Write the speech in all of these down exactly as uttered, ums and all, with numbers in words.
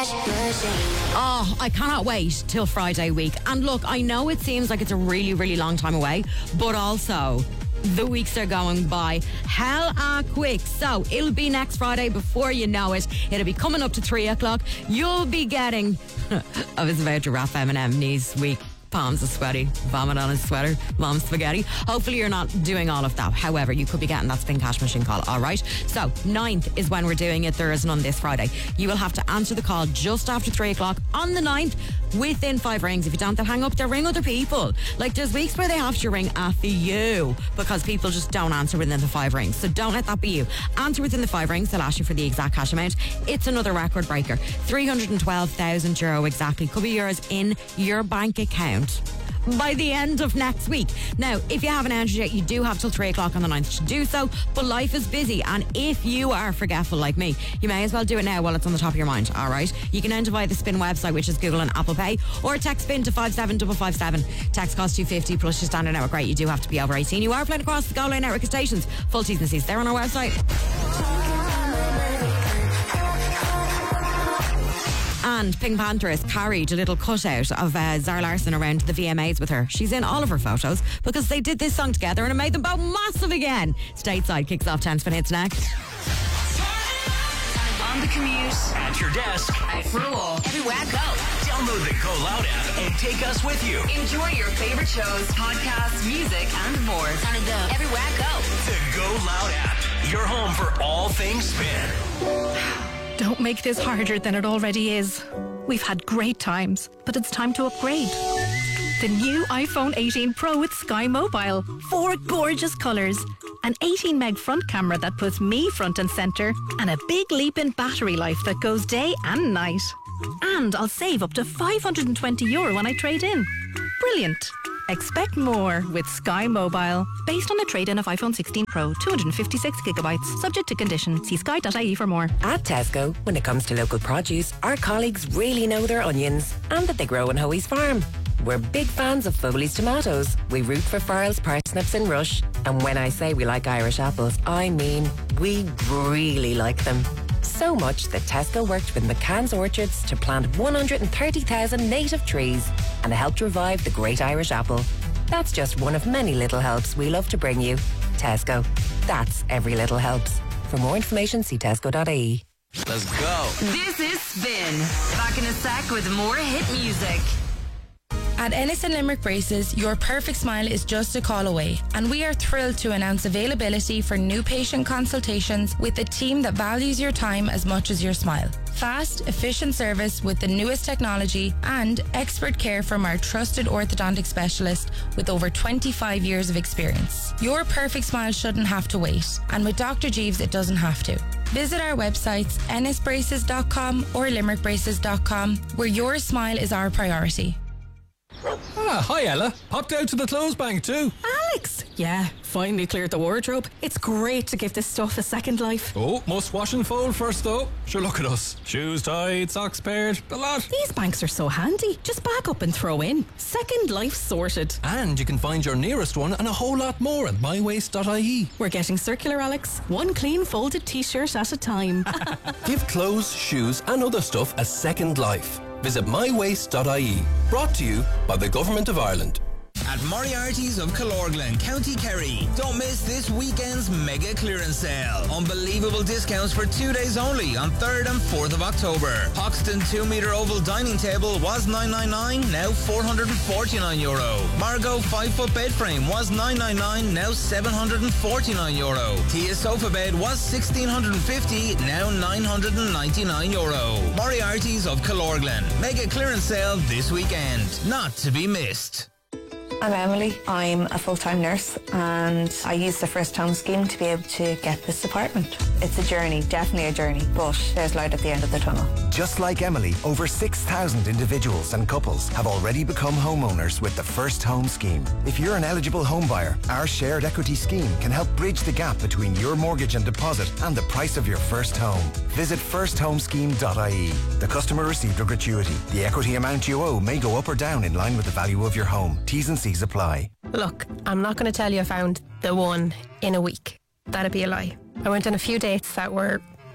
Oh, I cannot wait till Friday week. And look, I know it seems like it's a really, really long time away, but also the weeks are going by hell ah quick. So it'll be next Friday before you know it. It'll be coming up to three o'clock. You'll be getting I was about to rap Eminem knees weak. Palms are sweaty, vomit on his sweater, mom's spaghetti. Hopefully you're not doing all of that. However, you could be getting that spin cash machine call, all right? So, ninth is when we're doing it. There is none this Friday. You will have to answer the call just after three o'clock on the ninth within five rings. If you don't, they'll hang up, they'll ring other people. Like, there's weeks where they have to ring after you because people just don't answer within the five rings. So don't let that be you. Answer within the five rings. They'll ask you for the exact cash amount. It's another record breaker. three hundred twelve thousand euro exactly. Could be yours in your bank account by the end of next week. Now, if you haven't entered yet, you do have till three o'clock on the ninth to do so, but life is busy, and if you are forgetful like me, you may as well do it now while it's on the top of your mind, all right? You can enter via the Spin website, which is Google and Apple Pay, or text Spin to five seven five five seven. Text costs two fifty plus your standard network rate. You do have to be over eighteen. You are playing across the Go Line network stations. Full T's and C's there on our website. And Pink Panther has carried a little cutout of uh, Zara Larsson around the V M As with her. She's in all of her photos because they did this song together and it made them both massive again. Stateside kicks off ten Spin Hits next. On the commute, at your desk, at school, everywhere I go. Download the Go Loud app and take us with you. Enjoy your favorite shows, podcasts, music, and more. On the go, everywhere I go. The Go Loud app, your home for all things spin. Don't make this harder than it already is. We've had great times, but it's time to upgrade. The new iPhone eighteen Pro with Sky Mobile. Four gorgeous colours. An eighteen meg front camera that puts me front and centre. And a big leap in battery life that goes day and night. And I'll save up to five hundred twenty euro when I trade in. Brilliant. Expect more with Sky Mobile. Based on a trade-in of iPhone sixteen Pro, two hundred fifty-six gigabytes. Subject to condition. See sky dot I E for more. At Tesco, when it comes to local produce, our colleagues really know their onions and that they grow on Hoey's farm. We're big fans of Foley's tomatoes. We root for Farrell's parsnips and rush. And when I say we like Irish apples, I mean we really like them. So much that Tesco worked with McCann's Orchards to plant one hundred thirty thousand native trees and helped revive the great Irish apple. That's just one of many little helps we love to bring you. Tesco. That's every little helps. For more information, see tesco dot I E. Let's go. This is Spin. Back in a sec with more hit music. At Ennis and Limerick Braces, your perfect smile is just a call away, and we are thrilled to announce availability for new patient consultations with a team that values your time as much as your smile. Fast, efficient service with the newest technology and expert care from our trusted orthodontic specialist with over twenty-five years of experience. Your perfect smile shouldn't have to wait, and with Doctor Jeeves it doesn't have to. Visit our websites ennis braces dot com or limerick braces dot com, where your smile is our priority. Ah, hi Ella. Popped out to the clothes bank too. Alex! Yeah, finally cleared the wardrobe. It's great to give this stuff a second life. Oh, must wash and fold first though. Sure, look at us. Shoes tied, socks paired, the lot. These banks are so handy. Just back up and throw in. Second life sorted. And you can find your nearest one and a whole lot more at my waste dot I E. We're getting circular, Alex. One clean folded t-shirt at a time. Give clothes, shoes and other stuff a second life. Visit my waste dot I E. Brought to you by the Government of Ireland. At Moriarty's of Killorglin, County Kerry. Don't miss this weekend's mega clearance sale. Unbelievable discounts for two days only on third and fourth of October. Hoxton two metre oval dining table was nine ninety-nine, now four hundred forty-nine euro. Margot five foot bed frame was nine ninety-nine, now seven hundred forty-nine euro. Tia sofa bed was sixteen fifty, now nine hundred ninety-nine euro. Moriarty's of Killorglin. Mega clearance sale this weekend. Not to be missed. I'm Emily. I'm a full-time nurse and I use the First Home Scheme to be able to get this apartment. It's a journey, definitely a journey, but there's light at the end of the tunnel. Just like Emily, over six thousand individuals and couples have already become homeowners with the First Home Scheme. If you're an eligible home buyer, our shared equity scheme can help bridge the gap between your mortgage and deposit and the price of your first home. Visit first home scheme dot I E. The customer received a gratuity. The equity amount you owe may go up or down in line with the value of your home. T's and C's apply. Look, I'm not going to tell you I found the one in a week. That'd be a lie. I went on a few dates that were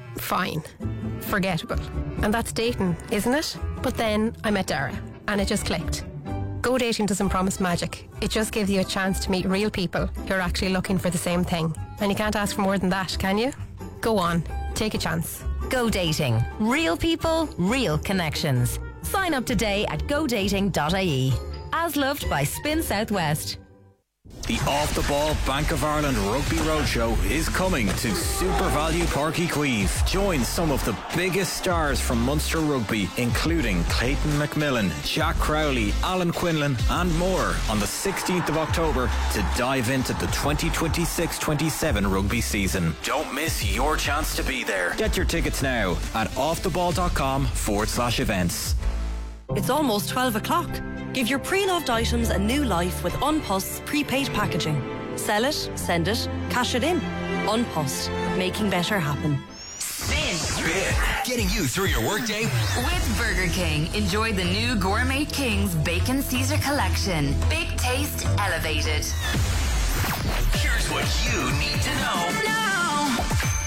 fine, forgettable. And that's dating, isn't it? But then I met Dara, and it just clicked. Go Dating doesn't promise magic. It just gives you a chance to meet real people who are actually looking for the same thing. And you can't ask for more than that, can you? Go on, take a chance. Go Dating. Real people, real connections. Sign up today at go dating dot I E. As loved by Spin Southwest. The Off the Ball Bank of Ireland Rugby Roadshow is coming to Super Value Park Queeve. Join some of the biggest stars from Munster Rugby, including Clayton McMillan, Jack Crowley, Alan Quinlan, and more on the sixteenth of October to dive into the twenty twenty-six twenty-seven rugby season. Don't miss your chance to be there. Get your tickets now at offtheball.com forward slash events. It's almost twelve o'clock. Give your pre-loved items a new life with Unpost's prepaid packaging. Sell it, send it, cash it in. Unpost, making better happen. Spin. Spin. Getting you through your workday. With Burger King, enjoy the new Gourmet King's Bacon Caesar Collection. Big taste elevated. Here's what you need to know now.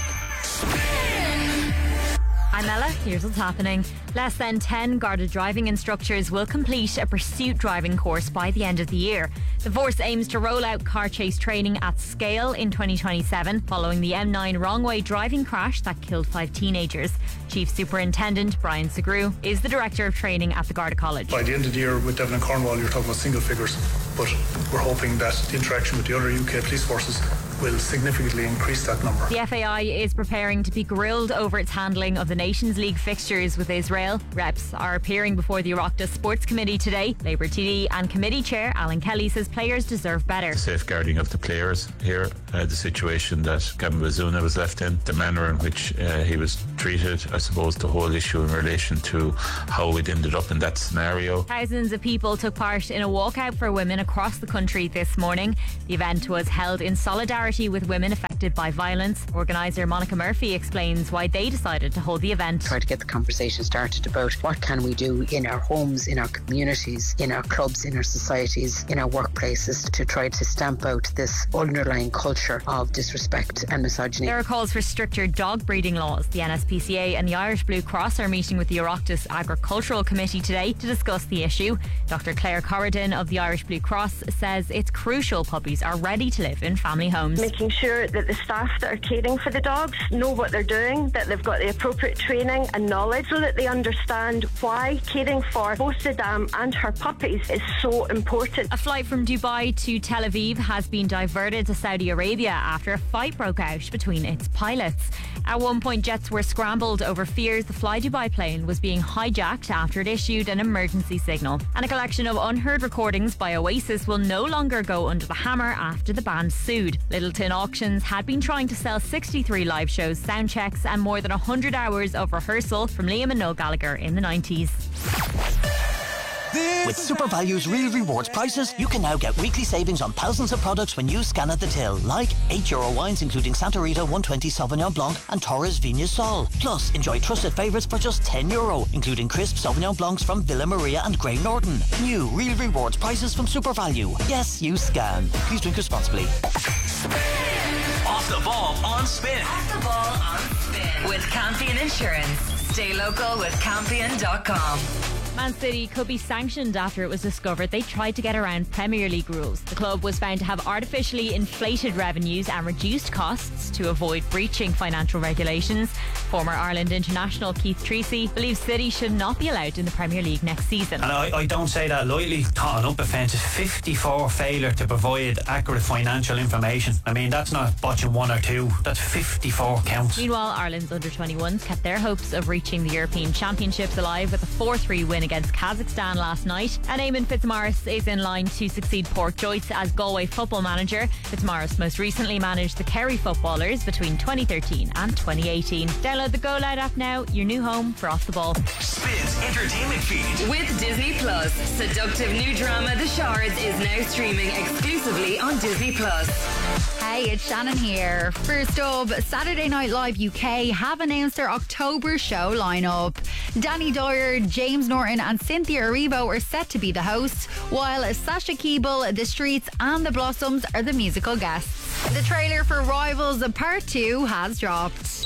Spin. I'm Ella. Here's what's happening. Less than ten Garda driving instructors will complete a pursuit driving course by the end of the year. The force aims to roll out car chase training at scale in twenty twenty-seven, following the M nine wrong-way driving crash that killed five teenagers. Chief Superintendent Brian Segru is the Director of Training at the Garda College. By the end of the year with Devon and Cornwall, you're talking about single figures, but we're hoping that the interaction with the other U K police forces will significantly increase that number. The F A I is preparing to be grilled over its handling of the Nations League fixtures with Israel. Reps are appearing before the Oireachtas Sports Committee today. Labour T D and Committee Chair Alan Kelly says players deserve better. Safeguarding of the players here, uh, the situation that Gavin Bazuna was left in, the manner in which uh, he was treated, I suppose the whole issue in relation to how it ended up in that scenario. Thousands of people took part in a walkout for women across the country this morning. The event was held in solidarity with women affected by violence. Organiser Monica Murphy explains why they decided to hold the event. Try to get the conversation started about what can we do in our homes, in our communities, in our clubs, in our societies, in our workplaces to try to stamp out this underlying culture of disrespect and misogyny. There are calls for stricter dog breeding laws. The N S P C A and the Irish Blue Cross are meeting with the Oireachtas Agricultural Committee today to discuss the issue. Doctor Claire Corridon of the Irish Blue Cross says it's crucial puppies are ready to live in family homes. Making sure that the staff that are caring for the dogs know what they're doing, that they've got the appropriate training and knowledge so that they understand why caring for both the dam and her puppies is so important. A flight from Dubai to Tel Aviv has been diverted to Saudi Arabia after a fight broke out between its pilots. At one point, jets were scrambled over fears the Fly Dubai plane was being hijacked after it issued an emergency signal. And a collection of unheard recordings by Oasis will no longer go under the hammer after the band sued. Littleton Auctions had been trying to sell sixty-three live shows, sound checks and more than one hundred hours of rehearsal from Liam and Noel Gallagher in the nineties. With Super Value's Real Rewards prices, you can now get weekly savings on thousands of products when you scan at the till, like eight euro wines including Santa Rita one twenty Sauvignon Blanc and Torres Vigna Sol. Plus, enjoy trusted favourites for just ten euro, including crisp Sauvignon Blancs from Villa Maria and Grey Norton. New Real Rewards prices from Super Value. Yes, you scan. Please drink responsibly. Off the ball on Spin. Off the ball on Spin. With Campion Insurance. Stay local with Campion dot com. Man City could be sanctioned after it was discovered they tried to get around Premier League rules. The club was found to have artificially inflated revenues and reduced costs to avoid breaching financial regulations. Former Ireland international Keith Treacy believes City should not be allowed in the Premier League next season. And I, I don't say that lightly. Tottenham up offence is fifty-four failure to provide accurate financial information. I mean, that's not botching one or two. That's fifty-four counts. Meanwhile, Ireland's under twenty-ones kept their hopes of reaching the European Championships alive with a four three win against Kazakhstan last night. And Eamon Fitzmaurice is in line to succeed Port Joyce as Galway football manager. Fitzmaurice most recently managed the Kerry footballers between twenty thirteen and twenty eighteen. Download the Go Loud app now, your new home for Off the Ball. Spin's entertainment feed. With Disney Plus, seductive new drama The Shards is now streaming exclusively on Disney Plus. Hey, it's Shannon here. First up, Saturday Night Live U K have announced their October show lineup. Danny Dyer, James Norton and Cynthia Erivo are set to be the hosts, while Sasha Keeble, The Streets and The Blossoms are the musical guests. The trailer for Rivals Part two has dropped.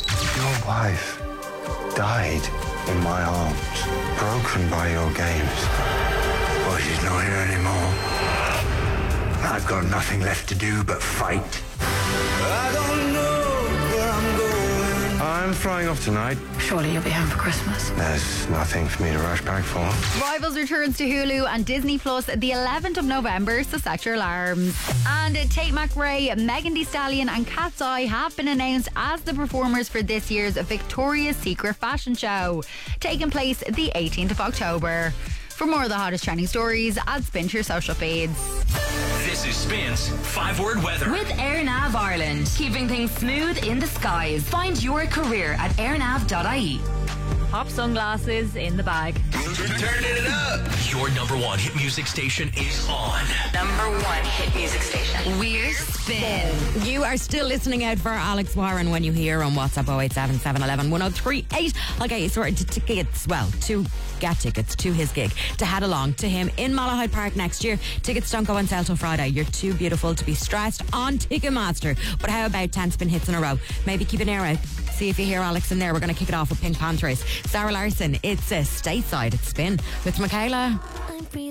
Your wife died in my arms, broken by your games. Well, she's not here anymore. I've got nothing left to do but fight. I don't know where I'm going. I'm flying off tonight. Surely you'll be home for Christmas. There's nothing for me to rush back for. Rivals returns to Hulu and Disney Plus the eleventh of November, so set your alarms. And Tate McRae, Megan Thee Stallion and Cat's Eye have been announced as the performers for this year's Victoria's Secret fashion show, taking place the eighteenth of October. For more of the hottest trending stories, add Spin to your social feeds. This is Spin's five-word weather. With AirNav Ireland, keeping things smooth in the skies. Find your career at airnav dot I E. Pop sunglasses in the bag. Turn it up. Your number one hit music station is on. Number one hit music station. We're Spin. You are still listening out for Alex Warren when you hear on WhatsApp oh eight seven, seven one one, one oh three eight. I'll get you sorted to tickets, well, to get tickets to his gig, to head along to him in Malahide Park next year. Tickets don't go on sale till Friday. You're too beautiful to be stressed on Ticketmaster. But how about ten spin hits in a row? Maybe keep an ear out. See if you hear Alex in there. We're going to kick it off with Pink Panthers. Sarah Larson, it's a stateside. It's Spin with Michaela.